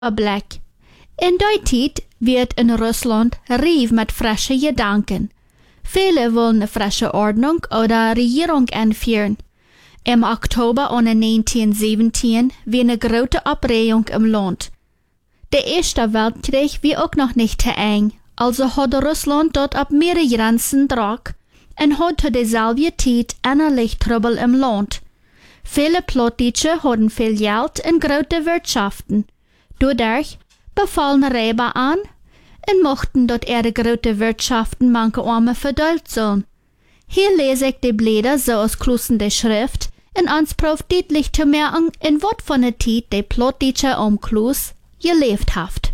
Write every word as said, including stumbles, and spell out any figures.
Blick. In der Zeit wird in Russland rief mit frischen Gedanken. Viele wollen eine frische Ordnung oder Regierung einführen. Im Oktober neunzehnhundertsiebzehn war eine große Aufregung im Land. Der Erste Weltkrieg war auch noch nicht zu eng, also hat Russland dort auf mehrere Grenzen Druck und hat zu derselben Zeit innerlich Trouble im Land. Viele Politiker hatten viel Geld und große Wirtschaften. Dadurch befallen Räber an und mochten dort ihre große Wirtschaften manche Arme verdult sollen. Hier lese ich die Blätter so aus klussende Schrift in Anspruch deutlich zu merken, in wat von der Zeit die Politiker um Klus gelebt haft.